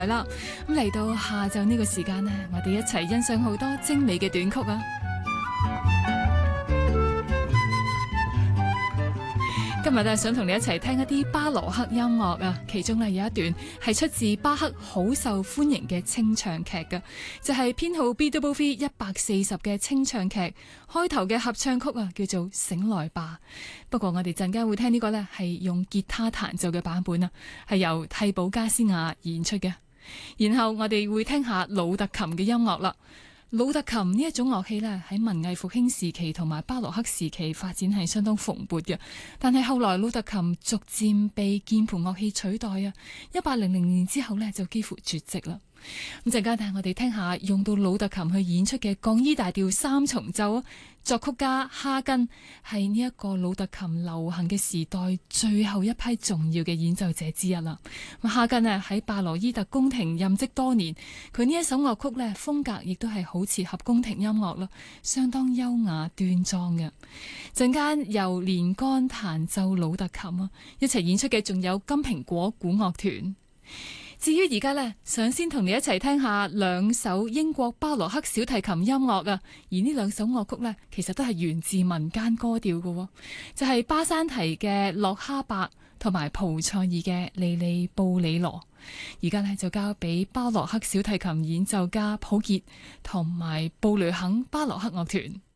係啦，咁嚟到下晝呢個時間呢，我哋一齊欣賞好多精美嘅短曲啊！今日想同你一齊聽一啲巴洛克音樂啊，其中有一段係出自巴克好受歡迎嘅清唱劇嘅，就係編號 BWV 140嘅清唱劇開頭嘅合唱曲啊，叫做《醒來吧》。不過我哋陣間會聽呢個呢，係用吉他彈奏嘅版本啊，係由蒂寶加斯亞演出嘅。然後我哋會聽下魯特琴嘅音樂啦。魯特琴呢一種樂器呢，喺文藝復興時期同埋巴洛克時期發展係相當蓬勃嘅，但係後來魯特琴逐漸被鍵盤樂器取代啊，1800年之後呢，就幾乎絕跡啦。咁陣間帶我哋聽下用到魯特琴去演出嘅降 E 大調三重奏啊，作曲家哈根係呢一個魯特琴流行嘅時代最後一批重要嘅演奏者之一啦。哈根喺拜羅伊特宮廷任職多年，佢呢一首樂曲呢，風格亦都係好似合宮廷音樂咯，相當優雅端莊嘅。陣間由連杆彈奏魯特琴啊，一齊演出嘅仲有金蘋果古樂團。至於而家呢，想先同你一齊聽下兩首英國巴洛克小提琴音樂啊，而呢兩首樂曲呢，其實都係源自民間歌調嘅，就係巴山提嘅洛哈伯同埋蒲塞爾嘅利利布里羅。而家呢，就交俾巴洛克小提琴演奏家普傑同埋布雷肯巴洛克樂團。